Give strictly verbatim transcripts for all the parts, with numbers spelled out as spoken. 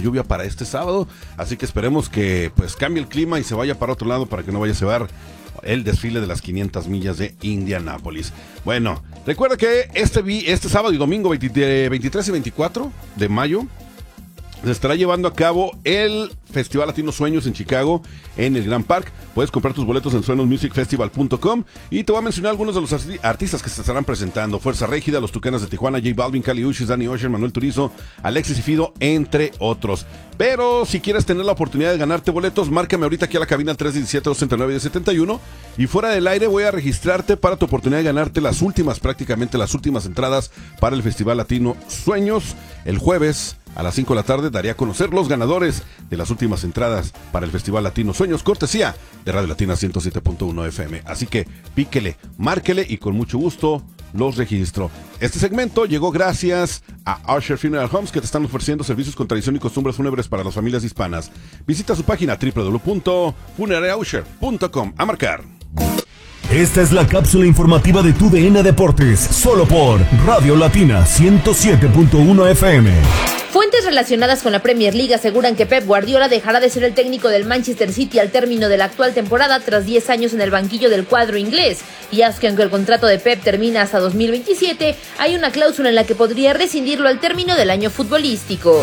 lluvia para este sábado, así que esperemos que pues cambie el clima y se vaya para otro lado para que no vaya a cebar el desfile de las quinientas millas de Indianápolis. Bueno, recuerda que este, este sábado y domingo veintitrés y veinticuatro de mayo se estará llevando a cabo el Festival Latino Sueños en Chicago, en el Grand Park. Puedes comprar tus boletos en sueños music festival punto com y te voy a mencionar algunos de los artistas que se estarán presentando. Fuerza Régida, Los Tucanes de Tijuana, J Balvin, Kali Uchis, Danny Ocean, Manuel Turizo, Alexis y Fido, entre otros. Pero si quieres tener la oportunidad de ganarte boletos, márcame ahorita aquí a la cabina tres diecisiete, dos treinta y nueve, diez setenta y uno y fuera del aire voy a registrarte para tu oportunidad de ganarte las últimas, prácticamente las últimas entradas para el Festival Latino Sueños. El jueves a las cinco de la tarde daré a conocer los ganadores de las últimas entradas para el Festival Latino Sueños, cortesía de Radio Latina ciento siete punto uno F M. Así que píquele, márquele y con mucho gusto los registro. Este segmento llegó gracias a Usher Funeral Homes, que te están ofreciendo servicios con tradición y costumbres fúnebres para las familias hispanas. Visita su página doble u doble u doble u punto funeraria usher punto com. A marcar. Esta es la cápsula informativa de tu D N Deportes, solo por Radio Latina ciento siete punto uno F M. Fuentes relacionadas con la Premier League aseguran que Pep Guardiola dejará de ser el técnico del Manchester City al término de la actual temporada tras diez años en el banquillo del cuadro inglés. Y es que aunque el contrato de Pep termina hasta dos mil veintisiete, hay una cláusula en la que podría rescindirlo al término del año futbolístico.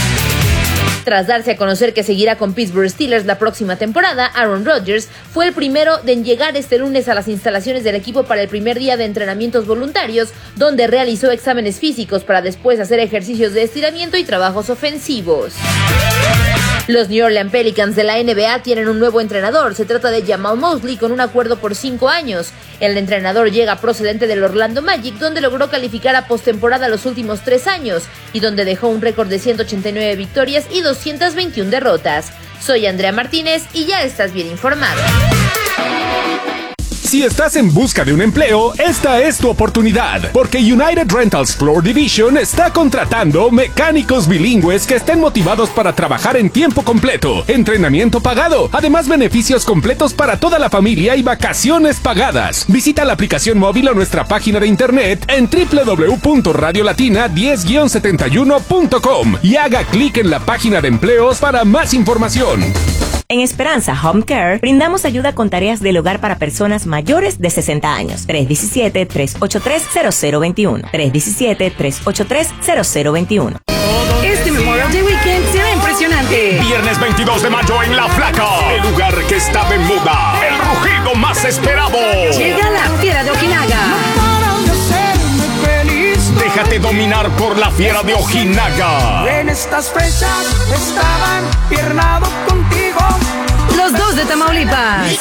Tras darse a conocer que seguirá con Pittsburgh Steelers la próxima temporada, Aaron Rodgers fue el primero en llegar este lunes a las instalaciones del equipo para el primer día de entrenamientos voluntarios, donde realizó exámenes físicos para después hacer ejercicios de estiramiento y trabajos ofensivos. Los New Orleans Pelicans de la N B A tienen un nuevo entrenador. Se trata de Jamal Mosley con un acuerdo por cinco años. El entrenador llega procedente del Orlando Magic, donde logró calificar a postemporada los últimos tres años y donde dejó un récord de ciento ochenta y nueve victorias y doscientas veintiuna derrotas. Soy Andrea Martínez y ya estás bien informado. Si estás en busca de un empleo, esta es tu oportunidad, porque United Rentals Floor Division está contratando mecánicos bilingües que estén motivados para trabajar en tiempo completo, entrenamiento pagado, además beneficios completos para toda la familia y vacaciones pagadas. Visita la aplicación móvil o nuestra página de internet en doble u doble u doble u punto radio latina diez guion setenta y uno punto com y haga clic en la página de empleos para más información. En Esperanza Home Care brindamos ayuda con tareas del hogar para personas mayores de sesenta años. tres uno siete, tres ocho tres, cero cero dos uno. tres uno siete, tres ocho tres, cero cero dos uno. Este Memorial Day Weekend será impresionante. Viernes veintidós de mayo en La Flaca, el lugar que está de moda, el rugido más esperado. Llega la Fiera de Ojinaga. Déjate dominar por la Fiera de Ojinaga. En estas fechas estaban piernado contigo. Los dos de Tamaulipas.